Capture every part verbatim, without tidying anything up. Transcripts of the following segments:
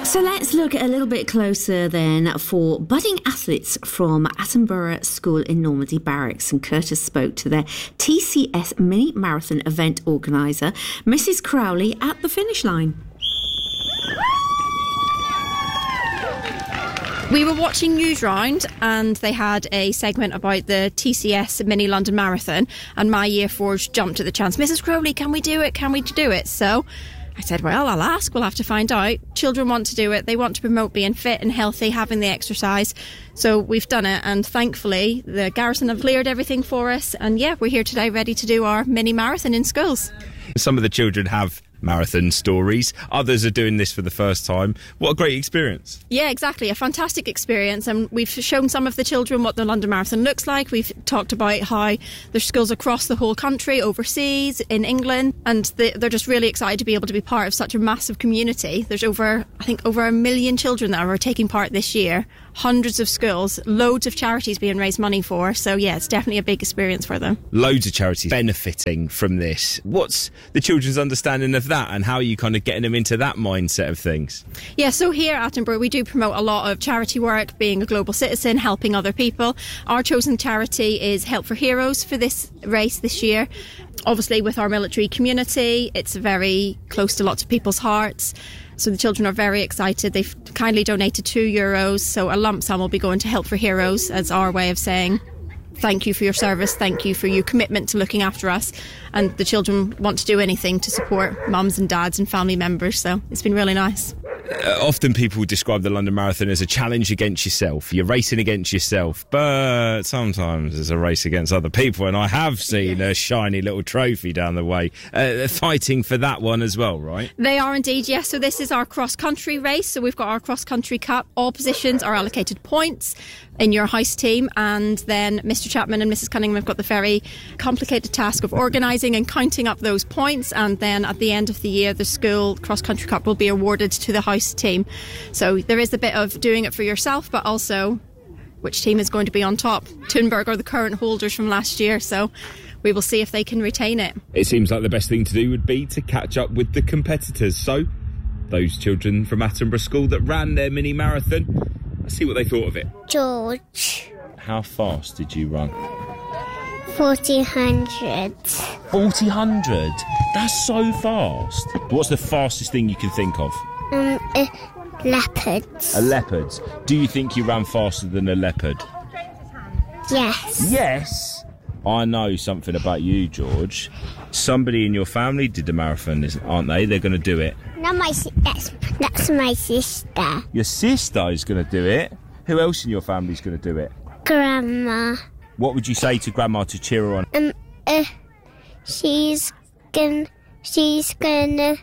So let's look a little bit closer then for budding athletes from Attenborough School in Normandy Barracks. And Curtis spoke to their T C S Mini Marathon event organiser, Missus Crowley, at the finish line. We were watching Newsround and they had a segment about the T C S Mini London Marathon, and my year fours jumped at the chance. Missus Crowley, can we do it? Can we do it? So I said, well, I'll ask. We'll have to find out. Children want to do it. They want to promote being fit and healthy, having the exercise. So we've done it. And thankfully, the garrison have cleared everything for us. And yeah, we're here today ready to do our mini marathon in schools. Some of the children have marathon stories. Others are doing this for the first time. What a great experience. Yeah, exactly. A fantastic experience. And we've shown some of the children what the London Marathon looks like. We've talked about how there's schools across the whole country, overseas, in England, and they're just really excited to be able to be part of such a massive community. There's over, I think, over a million children that are taking part this year. Hundreds of schools, loads of charities being raised money for. So yeah, it's definitely a big experience for them. Loads of charities benefiting from this. What's the children's understanding of that, and how are you kind of getting them into that mindset of things? Yeah, so here at Attenborough we do promote a lot of charity work, being a global citizen, helping other people. Our chosen charity is Help for Heroes for this race this year. Obviously with our military community, it's very close to lots of people's hearts. So the children are very excited. They've kindly donated two euros, so a lump sum will be going to Help for Heroes as our way of saying thank you for your service, thank you for your commitment to looking after us. And the children want to do anything to support mums and dads and family members, so it's been really nice. Uh, often people describe the London Marathon as a challenge against yourself. You're racing against yourself, but sometimes it's a race against other people, and I have seen a shiny little trophy down the way. Uh, fighting for that one as well, right? They are indeed, yes. So this is our cross-country race. So we've got our cross-country cup. All positions are allocated points in your house team, and then Mister Chapman and Missus Cunningham have got the very complicated task of organising and counting up those points, and then at the end of the year the school cross-country cup will be awarded to the house team. So there is a bit of doing it for yourself, but also which team is going to be on top. Thunberg are the current holders from last year, so we will see if they can retain it. It seems like the best thing to do would be to catch up with the competitors. So those children from Attenborough School that ran their mini marathon, let's see what they thought of it. George. How fast did you run? Forty hundred. Forty hundred? That's so fast. What's the fastest thing you can think of? Um, uh, leopards. A leopard. Do you think you ran faster than a leopard? Yes. Yes? I know something about you, George. Somebody in your family did the marathon, aren't they? They're going to do it. No, my that's that's my sister. Your sister is going to do it? Who else in your family is going to do it? Grandma. What would you say to Grandma to cheer her on? Um, uh, she's gonna she's gonna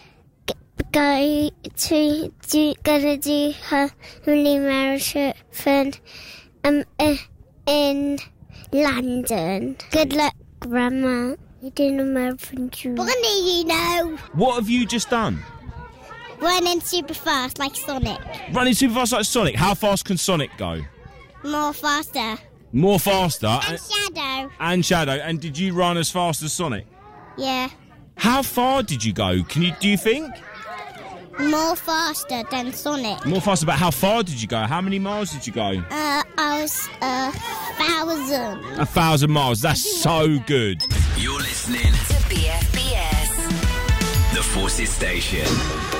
go to do gonna do her mini marathon um uh, in London. Good luck, Grandma. You're doing a marathon too. Bonnie, you know. What have you just done? Running super fast like Sonic. Running super fast like Sonic. How fast can Sonic go? More faster. More faster. And, and Shadow. And Shadow. And did you run as fast as Sonic? Yeah. How far did you go? Can you? Do you think? More faster than Sonic. More faster, but how far did you go? How many miles did you go? Uh, I was a thousand. A thousand miles. That's so good. You're listening to B F B S, The Forces Station.